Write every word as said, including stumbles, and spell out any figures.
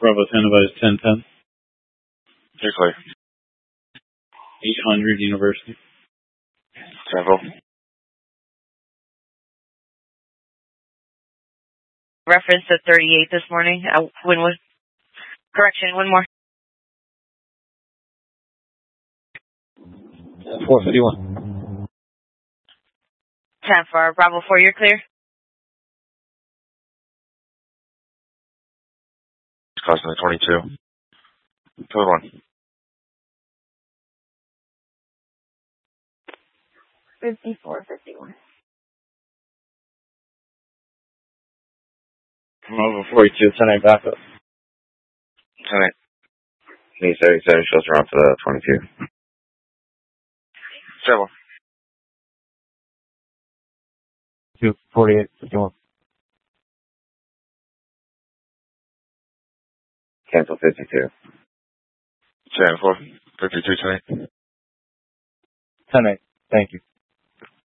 Bravo ten advised ten ten. You're clear. eight hundred University. Travel. Reference to thirty-eight this morning at Wynwood. Correction, one more. four fifty-one. ten for Bravo four, you're clear. Costing twenty-two. Code one. fifty-four fifty-one. Bravo forty-two, ten eight backup. ten eight. Need seventy-seven, shows around for the twenty-two. Travel. two forty-eight fifty-one. Cancel fifty-two. seven four. fifty-two, ten eight. ten eight. Thank you.